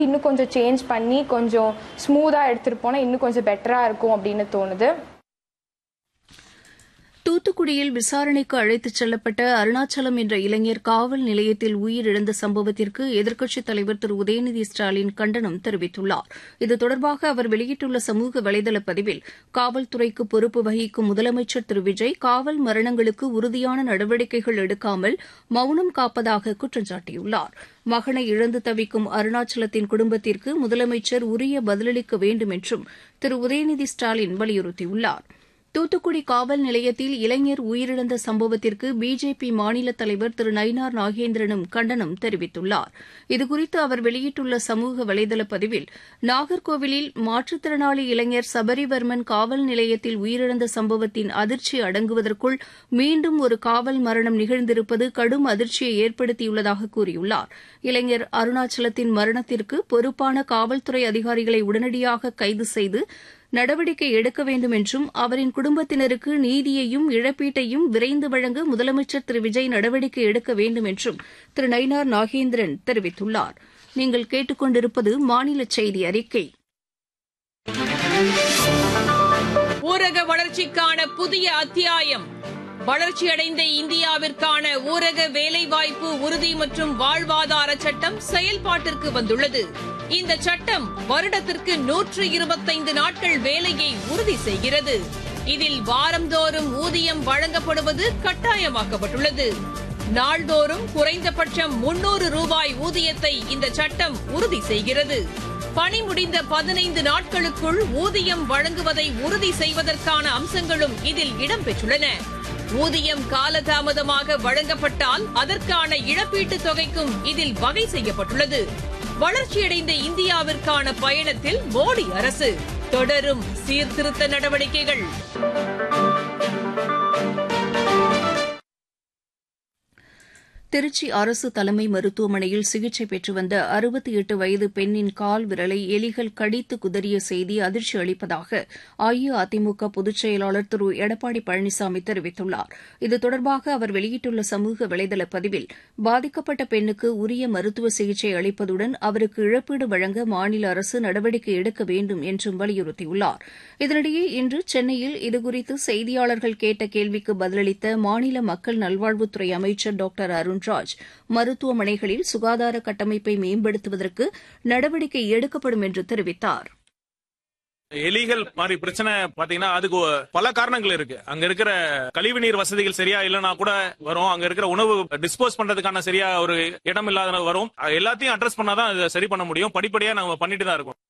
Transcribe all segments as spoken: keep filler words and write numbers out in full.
இன்னும் கொஞ்சம் சேஞ்ச் பண்ணி கொஞ்சம் ஸ்மூத்தாக எடுத்துகிட்டு போனால் இன்னும் கொஞ்சம் பெட்டராக இருக்கும் அப்படின்னு தோணுது. தூத்துக்குடியில் விசாரணைக்கு அழைத்துச் செல்லப்பட்ட அருணாச்சலம் என்ற இளைஞர் காவல் நிலையத்தில் உயிரிழந்த சம்பவத்திற்கு எதிர்க்கட்சித் தலைவர் திரு உதயநிதி ஸ்டாலின் கண்டனம் தெரிவித்துள்ளார். இது தொடர்பாக அவர் வெளியிட்டுள்ள சமூக வலைதள பதிவில், காவல்துறைக்கு பொறுப்பு வகிக்கும் முதலமைச்சர் திரு விஜய் காவல் மரணங்களுக்கு உறுதியான நடவடிக்கைகள் எடுக்காமல் மௌனம் காப்பதாக குற்றம் சாட்டியுள்ளார். மகனை இழந்து தவிக்கும் அருணாச்சலத்தின் குடும்பத்திற்கு முதலமைச்சர் உரிய பதிலளிக்க வேண்டும் என்றும் திரு உதயநிதி ஸ்டாலின் வலியுறுத்தியுள்ளார். தூத்துக்குடி காவல் நிலையத்தில் இளைஞர் உயிரிழந்த சம்பவத்திற்கு பிஜேபி மாநில தலைவர் திரு நயினார் நாகேந்திரனும் கண்டனம் தெரிவித்துள்ளார். இதுகுறித்து அவர் வெளியிட்டுள்ள சமூக வலைதள பதிவில், நாகர்கோவிலில் மாற்றுத்திறனாளி இளைஞர் சபரிவர்மன் காவல் நிலையத்தில் உயிரிழந்த சம்பவத்தின் அதிர்ச்சி அடங்குவதற்குள் மீண்டும் ஒரு காவல் மரணம் நிகழ்ந்திருப்பது கடும் அதிர்ச்சியை ஏற்படுத்தியுள்ளதாக கூறியுள்ளார். இளைஞர் அருணாச்சலத்தின் மரணத்திற்கு பொறுப்பான காவல்துறை அதிகாரிகளை உடனடியாக கைது செய்து நடவடிக்கை எடுக்க வேண்டும் என்றும் அவரின் குடும்பத்தினருக்கு நீதியையும் இழப்பீட்டையும் விரைந்து வழங்க முதலமைச்சர் திரு விஜய் நடவடிக்கை எடுக்க வேண்டும் என்றும் திரு நயினார் நாகேந்திரன் தெரிவித்துள்ளார். நீங்கள் கேட்டுக் கொண்டிருப்பது மாநில செய்தி அறிக்கை. ஊரக வளர்ச்சிக்கான புதிய அத்தியாயம். வளர்ச்சியடைந்த இந்தியாவிற்கான ஊரக வேலைவாய்ப்பு உறுதி மற்றும் வாழ்வாதார சட்டம் செயல்பாட்டிற்கு வந்துள்ளது. இந்த சட்டம் வருடத்திற்கு நூற்று இருபத்தைந்து நாட்கள் வேலையை உறுதி செய்கிறது. இதில் வாரந்தோறும் ஊதியம் வழங்கப்படுவது கட்டாயமாக்கப்பட்டுள்ளது. நாள்தோறும் குறைந்தபட்சம் முன்னூறு ரூபாய் ஊதியத்தை இந்த சட்டம் உறுதி செய்கிறது. பணி முடிந்த பதினைந்து நாட்களுக்குள் ஊதியம் வழங்குவதை உறுதி செய்வதற்கான அம்சங்களும் இதில் இடம்பெற்றுள்ளன. ஊதியம் காலதாமதமாக வழங்கப்பட்டால் அதற்கான இழப்பீட்டுத் தொகைக்கும் இதில் வகை செய்யப்பட்டுள்ளது. வளர்ச்சியடைந்த இந்தியாவிற்கான பயணத்தில் மோடி அரசு தொடரும் சீர்திருத்த நடவடிக்கைகள். திருச்சி அரசு தலைமை மருத்துவமனையில் சிகிச்சை பெற்று வந்த அறுபத்தி எட்டு வயது பெண்ணின் கால் விரலை எலிகள் கடித்து குதறிய செய்தி அதிர்ச்சி அளிப்பதாக அஇஅதிமுக பொதுச் செயலாளர் திரு எடப்பாடி பழனிசாமி தெரிவித்துள்ளார். இது தொடர்பாக அவர் வெளியிட்டுள்ள சமூக வலைதள பதிவில், பாதிக்கப்பட்ட பெண்ணுக்கு உரிய மருத்துவ சிகிச்சை அளிப்பதுடன் அவருக்கு இழப்பீடு வழங்க மாநில அரசு நடவடிக்கை எடுக்க வேண்டும் என்றும் வலியுறுத்தியுள்ளார். இதனிடையே இன்று சென்னையில் இதுகுறித்து செய்தியாளர்கள் கேட்ட கேள்விக்கு பதிலளித்த மாநில மக்கள் நல்வாழ்வுத்துறை அமைச்சர் டாக்டர் அருண் ராஜ், மருத்துவமனைகளில் சுகாதார கட்டமைப்பை மேம்படுத்துவதற்கு நடவடிக்கை எடுக்கப்படும் என்று தெரிவித்தார். எலிகள் மாதிரி பிரச்சனை பாத்தீங்கன்னா அதுக்கு பல காரணங்கள் இருக்கு. அங்க இருக்கிற கழிவுநீர் வசதிகள் சரியா இல்லைன்னா கூட வரும். அங்க இருக்கிற உணவு டிஸ்போஸ் பண்றதுக்கான சரியா ஒரு இடம் இல்லாத வரும். எல்லாத்தையும் அட்ரஸ் பண்ணாதான் இதை சரி பண்ண முடியும். படிப்படியா நம்ம பண்ணிட்டு தான் இருக்கோம்.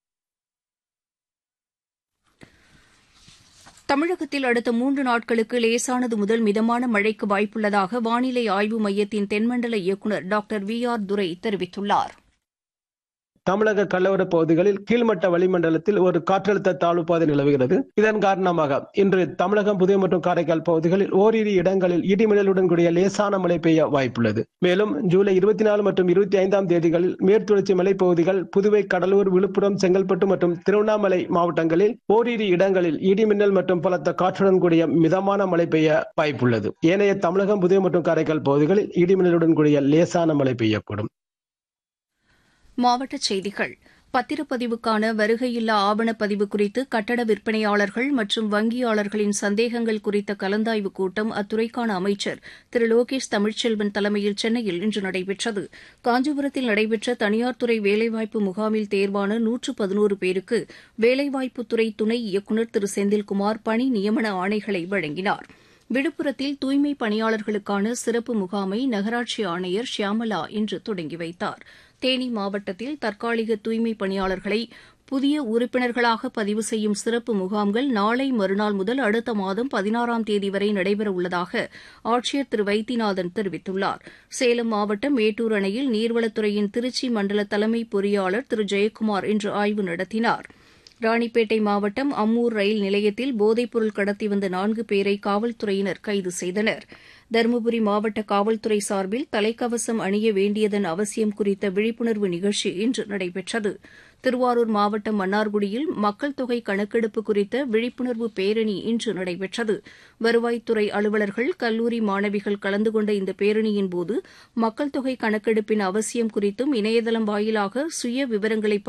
தமிழகத்தில் அடுத்த மூன்று நாட்களுக்கு லேசானது முதல் மிதமான மழைக்கு வாய்ப்புள்ளதாக வானிலை ஆய்வு மையத்தின் தென்மண்டல இயக்குநர் டாக்டர் வி ஆர் துரை தெரிவித்துள்ளார். தமிழக கடலோர பகுதிகளில் கீழ்மட்ட வளிமண்டலத்தில் ஒரு காற்றழுத்த தாழ்வு பாதை நிலவுகிறது. இதன் காரணமாக இன்று தமிழகம், புதுவை மற்றும் காரைக்கால் பகுதிகளில் ஓரிரு இடங்களில் இடிமின்னலுடன் கூடிய லேசான மழை பெய்ய வாய்ப்புள்ளது. மேலும் ஜூலை இருபத்தி நாலு மற்றும் இருபத்தி ஐந்தாம் தேதிகளில் மேற்குத்தொடர்ச்சி மலைப்பகுதிகள், புதுவை, கடலூர், விழுப்புரம், செங்கல்பட்டு மற்றும் திருவண்ணாமலை மாவட்டங்களில் ஓரிரு இடங்களில் இடிமின்னல் மற்றும் பலத்த காற்றுடன் கூடிய மிதமான மழை பெய்ய வாய்ப்புள்ளது. ஏனைய தமிழகம், புதுவை மற்றும் காரைக்கால் பகுதிகளில் இடிமின்னலுடன் கூடிய லேசான மழை பெய்யக்கூடும். மாவட்டச் செய்திகள். பத்திரப்பதிவுக்கான வருகையில்லா ஆவணப்பதிவு குறித்து கட்டட விற்பனையாளர்கள் மற்றும் வங்கியாளர்களின் சந்தேகங்கள் குறித்த கலந்தாய்வுக் கூட்டம் அத்துறைக்கான அமைச்சர் திரு லோகேஷ் தமிழ்ச்செல்வன் தலைமையில் சென்னையில் இன்று நடைபெற்றது. காஞ்சிபுரத்தில் நடைபெற்ற தனியார் துறை வேலைவாய்ப்பு முகாமில் தேர்வான நூற்று பதினோரு பேருக்கு வேலைவாய்ப்புத்துறை துணை இயக்குநர் திரு செந்தில்குமார் பணி நியமன ஆணைகளை வழங்கினார். விழுப்புரத்தில் தூய்மை பணியாளர்களுக்கான சிறப்பு முகாமை நகராட்சி ஆணையர் ஷியாமலா இன்று தொடங்கி வைத்தார். தேனி மாவட்டத்தில் தற்காலிக தூய்மை பணியாளர்களை புதிய உறுப்பினர்களாக பதிவு செய்யும் சிறப்பு முகாம்கள் நாளை மறுநாள் முதல் அடுத்த மாதம் பதினாறாம் தேதி வரை நடைபெறவுள்ளதாக ஆட்சியர் திரு வைத்தியநாதன் தெரிவித்துள்ளார். சேலம் மாவட்டம் மேட்டூர் அணையில் நீர்வளத்துறையின் திருச்சி மண்டல தலைமை பொறியாளர் திரு ஜெயக்குமார் இன்று ஆய்வு நடத்தினார். ராணிப்பேட்டை மாவட்டம் அம்மூர் ரயில் நிலையத்தில் போதைப்பொருள் கடத்தி வந்த நான்கு பேரை காவல்துறையினர் கைது செய்தனர். தருமபுரி மாவட்ட காவல்துறை சார்பில் தலைக்கவசம் அணிய வேண்டியதன் அவசியம் குறித்த விழிப்புணர்வு நிகழ்ச்சி இன்று நடைபெற்றது. திருவாரூர் மாவட்டம் மன்னார்குடியில் மக்கள் தொகை கணக்கெடுப்பு குறித்த விழிப்புணர்வு பேரணி இன்று நடைபெற்றது. வருவாய்த்துறை அலுவலர்கள், கல்லூரி மாணவிகள் கலந்து கொண்ட இந்த பேரணியின்போது மக்கள் தொகை கணக்கெடுப்பின் அவசியம் குறித்தும் இணையதளம் வாயிலாக சுய விவரங்களை